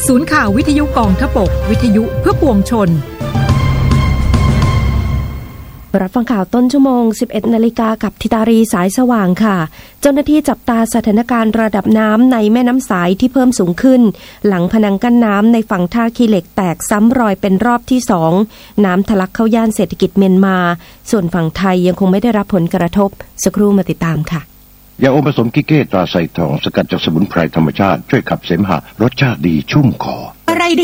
ศูนย์ข่าววิทยุกองทพบกวิทยุเพื่อปวงชนรับฟังข่าวต้นชั่วโมง 11 นาฬิกากับธิตารีสายสว่างค่ะเจ้าหน้าที่จับตาสถานการณ์ระดับน้ำในแม่น้ำสายที่เพิ่มสูงขึ้นหลังพนังกั้นน้ำในฝั่งท่าขี้เหล็กแตกซ้ำรอยเป็นรอบที่2น้ำทะลักเข้าย่านเศรษฐกิจเมียนมาส่วนฝั่งไทยยังคงไม่ได้รับผลกระทบสักครู่มาติดตามค่ะยาอมผสมกิเก้ตราไซทองสกัดจากสมุนไพรธรรมชาติช่วยขับเสมหะรสชาติดีชุ่มคออะไร